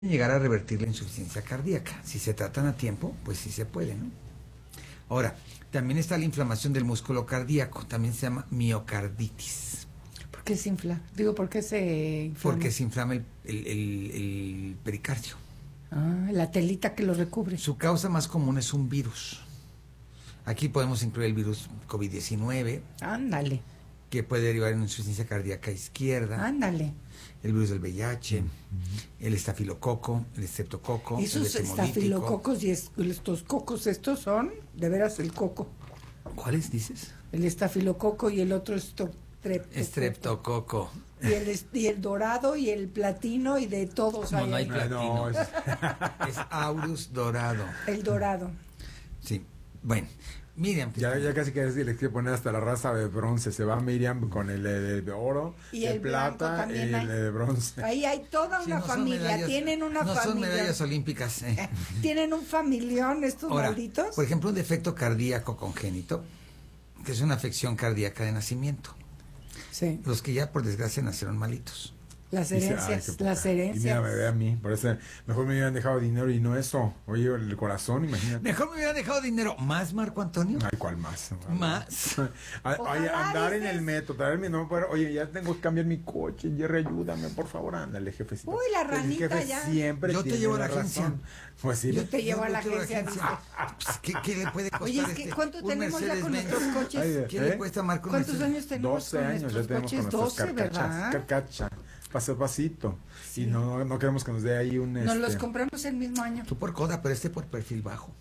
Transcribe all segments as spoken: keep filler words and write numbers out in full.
llegar a revertir la insuficiencia cardíaca. Si se tratan a tiempo, pues sí se puede, ¿no? Ahora, también está la inflamación del músculo cardíaco, también se llama miocarditis. ¿Por qué se infla? Digo, ¿por qué se inflama? Porque se inflama el, el, el, el pericardio. Ah, la telita que lo recubre. Su causa más común es un virus. Aquí podemos incluir el virus COVID diecinueve. Ándale. Que puede derivar en insuficiencia cardíaca izquierda. Ándale. El virus del V I H, uh-huh. El estafilococo, el estreptococo. Esos el estafilococos y es, estos cocos, estos son de veras el coco. ¿Cuáles dices? El estafilococo y el otro esto, estreptococo. Y el, y el dorado y el platino y de todos. No, hay no hay ahí. platino. No, es... es Aurus dorado. El dorado. Sí. Bueno, Miriam. Ya, ya casi que le quiere poner hasta la raza de bronce. Se va Miriam con el de, de oro, y el, el plata y el de bronce. Ahí hay toda una sí, no familia. Medallas, Tienen una no familia. No son medallas olímpicas. Eh. Tienen un familión estos Ahora, malditos. Por ejemplo, un defecto cardíaco congénito, que es una afección cardíaca de nacimiento. Sí. Los que ya por desgracia nacieron malitos. Las herencias, Dice, las herencias. Y mira, me ve a mí, por eso mejor me hubieran dejado dinero y no eso. Oye, el corazón, imagínate. Mejor me hubieran dejado dinero. ¿Más, Marco Antonio? Ay, ¿cuál más? Más. Oye, andar en el metro, traerme, no, pero, oye, ya tengo que cambiar mi coche. Jerry, ayúdame, por favor, ándale, jefecito. Uy, la ranita el jefe ya. Siempre Yo te llevo a la agencia. Razón. Pues sí. Yo te llevo a la agencia. Pues, ¿qué, ¿Qué le puede costar? Oye, es que este, ¿cuánto tenemos ya con Benz? nuestros coches? Ay, ¿Qué ¿eh? le cuesta, Marco? ¿Cuántos años tenemos doce con años nuestros ya tenemos coches? con nuestros doce, ¿verdad? Carcacha. Paso a pasito. Sí. Y no, no queremos que nos dé ahí un... Nos este... los compramos el mismo año. Tú por coda, pero este por perfil bajo.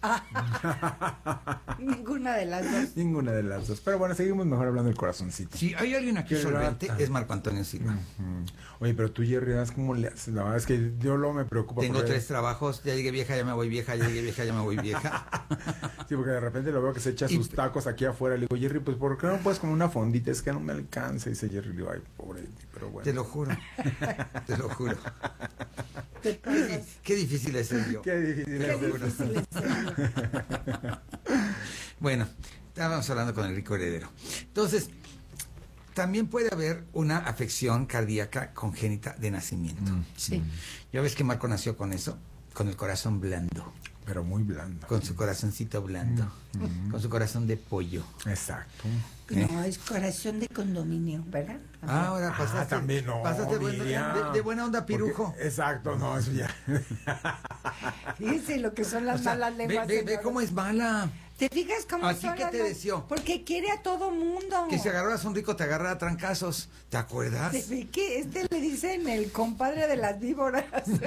Ah. Ninguna de las dos. Ninguna de las dos. Pero bueno, seguimos mejor hablando del corazoncito. Si hay alguien aquí solvente, es Marco Antonio Silva. Uh-huh. Oye, pero tú, Jerry, ¿cómo le haces? La verdad es que yo luego me preocupa. Tengo tres trabajos. Ya llegué vieja, ya me voy vieja, ya llegué vieja, ya me voy vieja. Sí, porque de repente lo veo que se echa y... sus tacos aquí afuera. Le digo, Jerry, pues ¿por qué no puedes con una fondita? Es que no me alcanza. Y dice Jerry, le digo, ay, pobre, pero bueno. Te lo juro. Te lo juro. Qué, qué difícil es ser yo. Qué difícil es ser yo. Bueno, estábamos hablando con el rico heredero. Entonces, también puede haber una afección cardíaca congénita de nacimiento. Mm, sí. ¿Ya ves que Marco nació con eso? Con el corazón blando. Pero muy blando. Con su corazoncito blando. Mm-hmm. Con su corazón de pollo. Exacto. ¿Eh? No, es corazón de condominio, ¿verdad? Ah, ahora pasaste. Ah, también no. Pasaste buen, de, de buena onda pirujo. Porque, exacto, no, eso ya. Fíjense lo que son las o sea, malas lenguas. Ve, ve, ve cómo es mala. ¿Te fijas cómo ¿Aquí son qué las te deseó? Porque quiere a todo mundo. Que si agarras un rico te agarra a trancazos. ¿Te acuerdas? ¿De qué? Este le dicen el compadre de las víboras.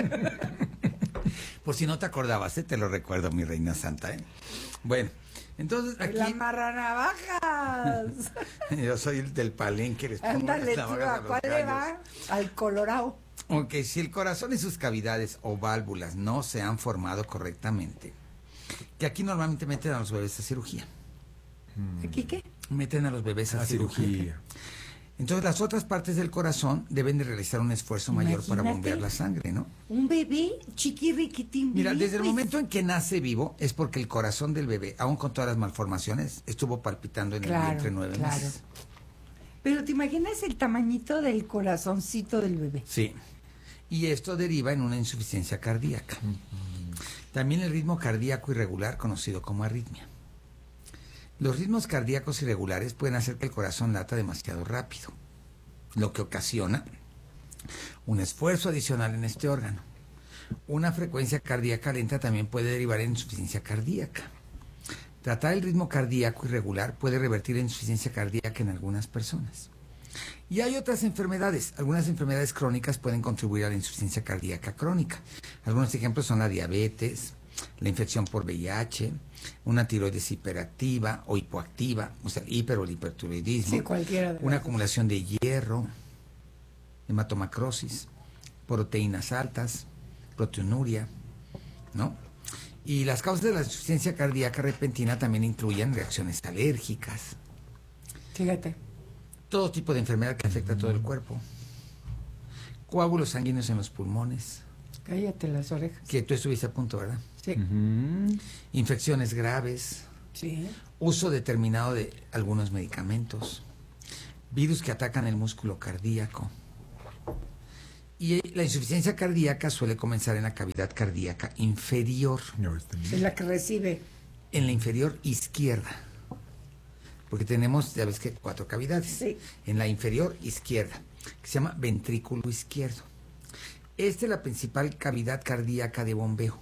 Por si no te acordabas, ¿eh? Te lo recuerdo, mi reina santa, ¿eh? Bueno, entonces aquí... ¡La marranavajas! Yo soy el del palenque. Les pongo Ándale, chiva, ¿cuál le va? Al colorado. Ok, si el corazón y sus cavidades o válvulas no se han formado correctamente, que aquí normalmente meten a los bebés a cirugía. ¿Aquí qué? Meten a los bebés a, a cirugía. cirugía. Entonces las otras partes del corazón deben de realizar un esfuerzo mayor Imagínate, para bombear la sangre, ¿no? Un bebé chiquirriquitín. Mira, desde el momento en que nace vivo es porque el corazón del bebé, aún con todas las malformaciones, estuvo palpitando en claro, el vientre nueve claro. meses. Pero ¿te imaginas el tamañito del corazoncito del bebé? Sí. Y esto deriva en una insuficiencia cardíaca. Uh-huh. También el ritmo cardíaco irregular, conocido como arritmia. Los ritmos cardíacos irregulares pueden hacer que el corazón lata demasiado rápido, lo que ocasiona un esfuerzo adicional en este órgano. Una frecuencia cardíaca lenta también puede derivar en insuficiencia cardíaca. Tratar el ritmo cardíaco irregular puede revertir en insuficiencia cardíaca en algunas personas. Y hay otras enfermedades. Algunas enfermedades crónicas pueden contribuir a la insuficiencia cardíaca crónica. Algunos ejemplos son la diabetes, la infección por V I H, una tiroides hiperactiva o hipoactiva, o sea, hiper o el hipertiroidismo, sí, cualquiera de una acumulación de hierro, hematomacrosis, proteínas altas, proteinuria, ¿no? Y las causas de la insuficiencia cardíaca repentina también incluyen reacciones alérgicas. Fíjate. Todo tipo de enfermedad que afecta a todo el cuerpo. Coágulos sanguíneos en los pulmones. Cállate las orejas. Que tú estuviste a punto, ¿verdad? Sí. Uh-huh. Infecciones graves. Sí. Uso determinado de algunos medicamentos. Virus que atacan el músculo cardíaco. Y la insuficiencia cardíaca suele comenzar en la cavidad cardíaca inferior. Es la que recibe. En la inferior izquierda. Porque tenemos, ya ves que cuatro cavidades. Sí. En la inferior izquierda, que se llama ventrículo izquierdo. Esta es la principal cavidad cardíaca de bombeo.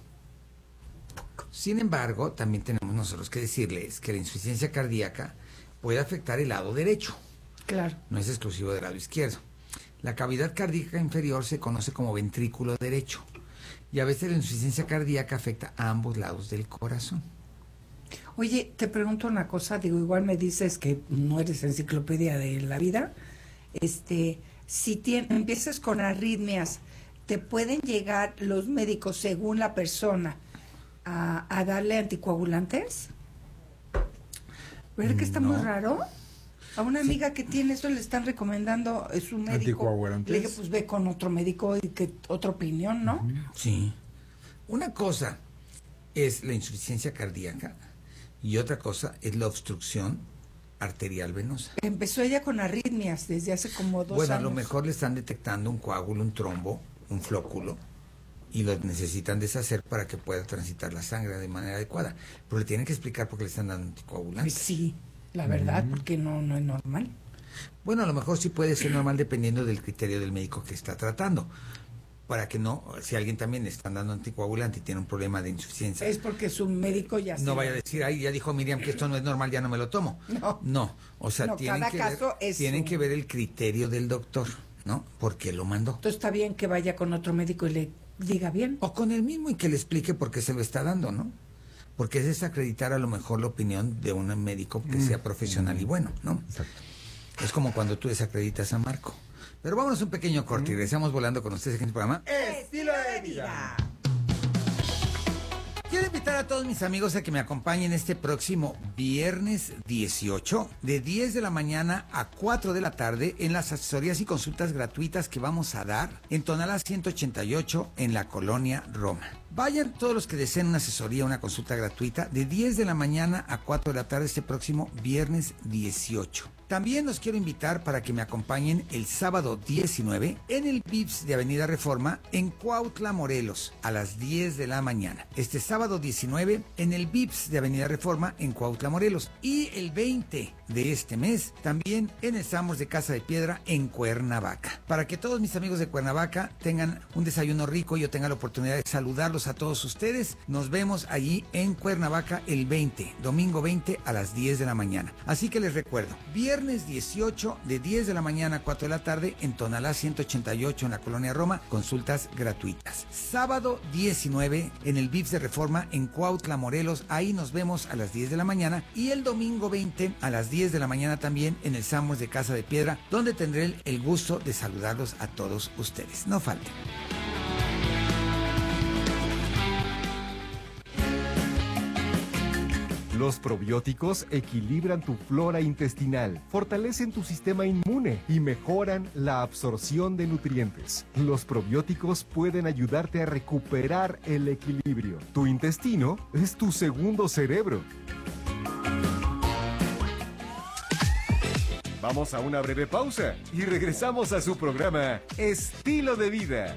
Sin embargo, también tenemos nosotros que decirles que la insuficiencia cardíaca puede afectar el lado derecho. Claro. No es exclusivo del lado izquierdo. La cavidad cardíaca inferior se conoce como ventrículo derecho. Y a veces la insuficiencia cardíaca afecta a ambos lados del corazón. Oye, te pregunto una cosa, digo, igual me dices que no eres enciclopedia de la vida. Este, si tien, empiezas con arritmias, ¿te pueden llegar los médicos, según la persona, a, a darle anticoagulantes? ¿Verdad que está No. muy raro? A una amiga que tiene eso le están recomendando, es un médico. ¿Anticoagulantes? Le dije, pues ve con otro médico y que otra opinión, ¿no? Sí. Una cosa es la insuficiencia cardíaca y otra cosa es la obstrucción arterial venosa. Empezó ella con arritmias desde hace como dos Bueno, años. a lo mejor le están detectando un coágulo, un trombo, un flóculo, y lo necesitan deshacer para que pueda transitar la sangre de manera adecuada. Pero le tienen que explicar por qué le están dando anticoagulantes. Pues sí, la verdad, porque no, no es normal. Bueno, a lo mejor sí puede ser normal dependiendo del criterio del médico que está tratando. Para que no, si a alguien también le están dando anticoagulante y tiene un problema de insuficiencia, Es porque su médico ya no se- vaya a decir, ay, ya dijo Miriam que esto no es normal, ya no me lo tomo. No. No, o sea, No, tienen, cada que caso ver, es tienen un- que ver el criterio del doctor, ¿no? ¿Por qué lo mandó? Entonces está bien que vaya con otro médico y le diga bien. O con el mismo y que le explique por qué se lo está dando, ¿no? Porque es desacreditar a lo mejor la opinión de un médico que sea profesional y bueno, ¿no? Exacto. Es como cuando tú desacreditas a Marco. Pero vámonos un pequeño corte y regresamos volando con ustedes en el programa. Estilo de vida. Quiero invitar a todos mis amigos a que me acompañen este próximo viernes dieciocho de diez de la mañana a cuatro de la tarde en las asesorías y consultas gratuitas que vamos a dar en Tonalá ciento ochenta y ocho en la colonia Roma. Vayan todos los que deseen una asesoría, una consulta gratuita de diez de la mañana a cuatro de la tarde este próximo viernes dieciocho. También los quiero invitar para que me acompañen el sábado diecinueve en el V I P S de Avenida Reforma en Cuautla, Morelos, a las diez de la mañana. Este sábado diecinueve en el V I P S de Avenida Reforma en Cuautla, Morelos. Y el veinte de este mes también en el Samos de Casa de Piedra en Cuernavaca. Para que todos mis amigos de Cuernavaca tengan un desayuno rico y yo tenga la oportunidad de saludarlos a todos ustedes, nos vemos allí en Cuernavaca el veinte, domingo veinte a las diez de la mañana. Así que les recuerdo, viernes dieciocho de diez de la mañana a cuatro de la tarde en Tonalá ciento ochenta y ocho en la colonia Roma, consultas gratuitas. Sábado diecinueve en el V I P S de Reforma en Cuautla, Morelos, ahí nos vemos a las diez de la mañana y el domingo veinte a las diez de la mañana también en el Samos de Casa de Piedra, donde tendré el, el gusto de saludarlos a todos ustedes. No falten. Los probióticos equilibran tu flora intestinal, fortalecen tu sistema inmune y mejoran la absorción de nutrientes. Los probióticos pueden ayudarte a recuperar el equilibrio. Tu intestino es tu segundo cerebro. Vamos a una breve pausa y regresamos a su programa Estilo de Vida.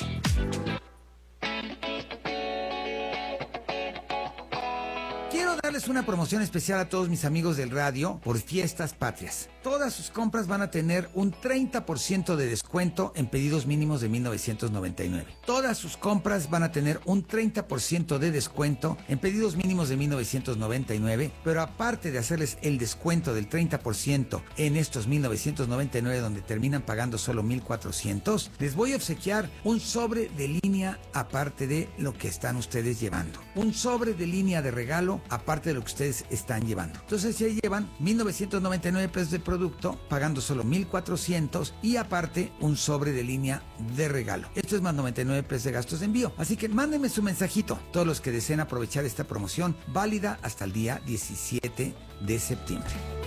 Quiero darles una promoción especial a todos mis amigos del radio por Fiestas Patrias. Todas sus compras van a tener un treinta por ciento de descuento en pedidos mínimos de mil novecientos noventa y nueve. Todas sus compras van a tener un treinta por ciento de descuento en pedidos mínimos de mil novecientos noventa y nueve, pero aparte de hacerles el descuento del treinta por ciento en estos mil novecientos noventa y nueve donde terminan pagando solo mil cuatrocientos, les voy a obsequiar un sobre de línea aparte de lo que están ustedes llevando. Un sobre de línea de regalo aparte de lo que ustedes están llevando. Entonces ya llevan mil novecientos noventa y nueve pesos de producto, pagando solo mil cuatrocientos y aparte un sobre de línea de regalo. Esto es más noventa y nueve pesos de gastos de envío. Así que mándenme su mensajito, todos los que deseen aprovechar esta promoción válida hasta el día diecisiete de septiembre.